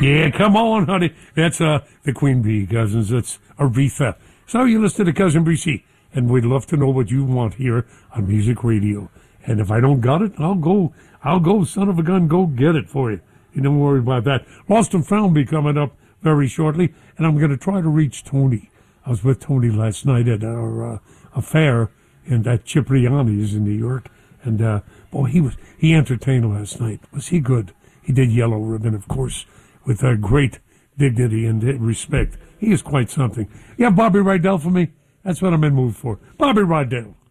Yeah, come on, honey. That's the Queen Bee, cousins. That's Aretha. So you listen to Cousin BC, and we'd love to know what you want here on Music Radio. And if I don't got it, I'll go, son of a gun, go get it for you. You don't worry about that. Lost and Found be coming up very shortly, and I'm going to try to reach Tony. I was with Tony last night at our affair at Cipriani's in New York, and boy, he entertained last night. Was he good? He did Yellow Ribbon, of course, with great dignity and respect. He is quite something. Yeah, Bobby Rydell for me. That's what I'm in mood for. Bobby Rydell.